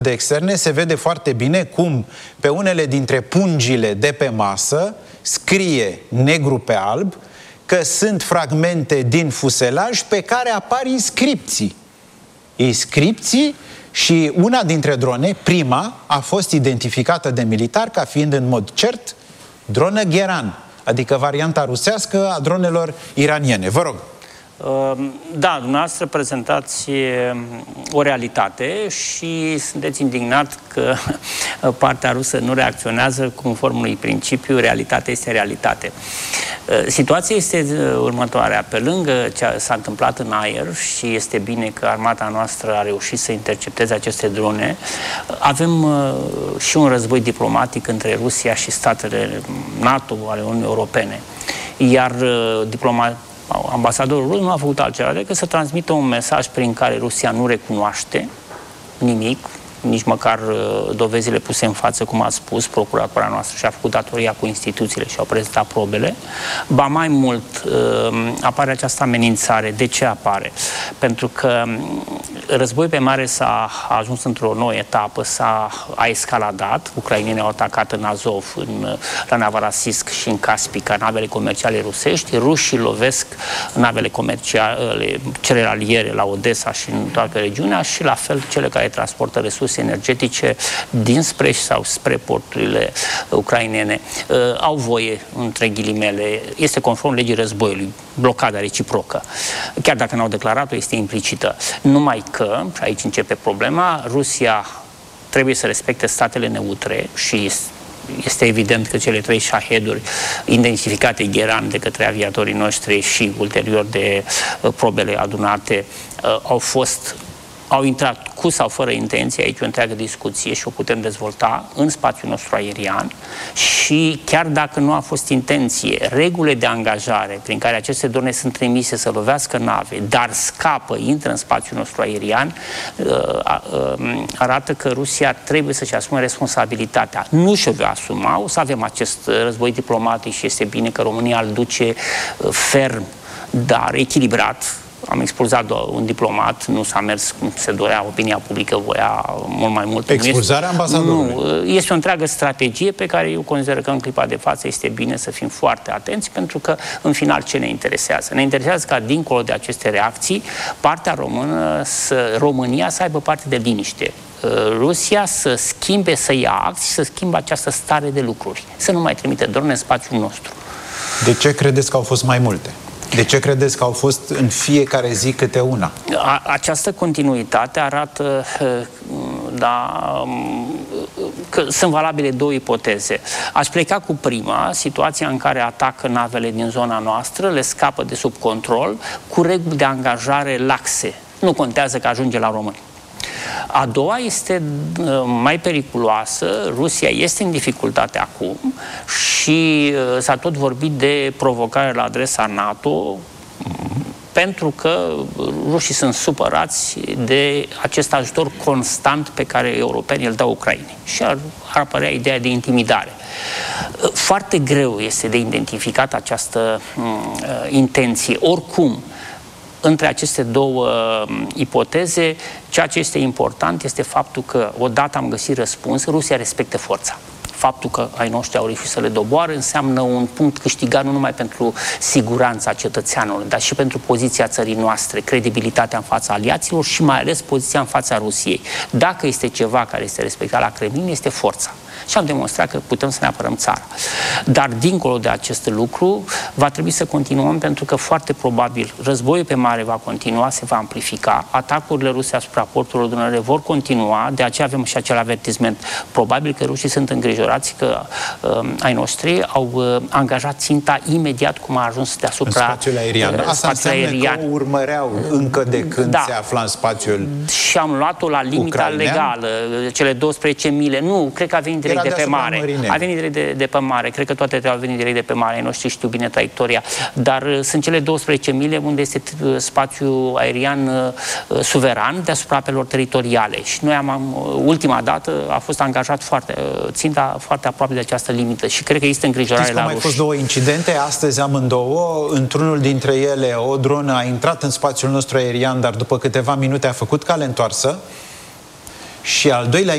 de externe se vede foarte bine cum pe unele dintre pungile de pe masă scrie negru pe alb că sunt fragmente din fuselaj pe care apar inscripții. Inscripții și una dintre drone, prima, a fost identificată de militar ca fiind în mod cert dronă Gheran, adică varianta rusească a dronelor iraniene. Vă rog. Da, dumneavoastră prezentați o realitate și sunteți indignat că partea rusă nu reacționează conform unui principiu, realitatea este realitate. Situația este următoarea. Pe lângă ce s-a întâmplat în aer și este bine că armata noastră a reușit să intercepteze aceste drone, avem și un război diplomatic între Rusia și statele NATO ale Uniunii Europene. Iar ambasadorul rus nu a făcut altceva decât să transmită un mesaj prin care Rusia nu recunoaște nimic, nici măcar dovezile puse în față, cum a spus, procuratura noastră și-a făcut datoria cu instituțiile și au prezentat probele. Ba mai mult, apare această amenințare. De ce apare? Pentru că războiul pe mare s-a ajuns într-o nouă etapă, a escaladat. Ucrainenii au atacat în Azov, la Novorossiysk și în Caspica, navele comerciale rusești. Rușii lovesc navele comerciale cerealiere la Odessa și în toată regiunea și la fel cele care transportă resurse energetice dinspre sau spre porturile ucrainene. Au voie, între ghilimele, este conform legii războiului, blocada reciprocă. Chiar dacă n-au declarat-o, este implicită. Numai că, și aici începe problema, Rusia trebuie să respecte statele neutre și este evident că cele 3 Shahed-uri identificate Gheran de către aviatorii noștri și ulterior de probele adunate au intrat cu sau fără intenție, aici o întreagă discuție și o putem dezvolta în spațiul nostru aerian și chiar dacă nu a fost intenție, regulile de angajare prin care aceste drone sunt trimise să lovească nave, dar scapă, intră în spațiul nostru aerian, arată că Rusia trebuie să-și asume responsabilitatea. Nu și-o va asuma, o să avem acest război diplomatic și este bine că România îl duce ferm, dar echilibrat. Am expulzat un diplomat, nu s-a mers cum se dorea, opinia publică voia mult mai mult. Expulzarea ambasadorului? Nu, este o întreagă strategie pe care eu consider că în clipa de față este bine să fim foarte atenți, pentru că în final ce ne interesează? Ne interesează ca dincolo de aceste reacții, partea română, România să aibă parte de liniște. Rusia să schimbe, să ia acți și să schimbe această stare de lucruri. Să nu mai trimite drone în spațiul nostru. De ce credeți că au fost mai multe? De ce credeți că au fost în fiecare zi câte una? Această continuitate arată că sunt valabile 2 ipoteze. Aș pleca cu prima, situația în care atacă navele din zona noastră, le scapă de sub control, cu reguli de angajare laxe. Nu contează că ajunge la români. A doua este mai periculoasă. Rusia este în dificultate acum și s-a tot vorbit de provocare la adresa NATO, pentru că rușii sunt supărați de acest ajutor constant pe care europenii îl dau Ucrainei. Și ar apărea ideea de intimidare. Foarte greu este de identificat această intenție. Oricum, între aceste 2 ipoteze, ceea ce este important este faptul că odată am găsit răspuns, Rusia respectă forța. Faptul că ai noștri au reușit să le doboară înseamnă un punct câștigat nu numai pentru siguranța cetățeanului, dar și pentru poziția țării noastre, credibilitatea în fața aliaților și mai ales poziția în fața Rusiei. Dacă este ceva care este respectat la Kremlin, este forța. Și am demonstrat că putem să ne apărăm țara. Dar dincolo de acest lucru, va trebui să continuăm, pentru că foarte probabil războiul pe mare va continua, se va amplifica, atacurile ruse asupra porturilor Dunăre vor continua, de aceea avem și acel avertisment. Probabil că rușii sunt îngrijorați că ai noștri au angajat ținta imediat cum a ajuns deasupra spațiul aerian. Asta înseamnă că o urmăreau încă de când se afla în spațiul și am luat-o la limita legală, cele 12 mile. Nu, cred că a venit direct de pe mare. A venit direct de pe mare. Cred că toate au venit direct de pe mare. Ai noștri știu bine traiectoria. Dar sunt cele 12 mile unde este spațiul aerian suveran deasupra apelor teritoriale. Și noi ultima dată a fost angajat ținta foarte aproape de această limită și cred că este îngrijorare la ruși. Au mai fost 2 incidente, astăzi amândouă. Într-unul dintre ele, o dronă a intrat în spațiul nostru aerian, dar după câteva minute a făcut cale întoarsă. Și al doilea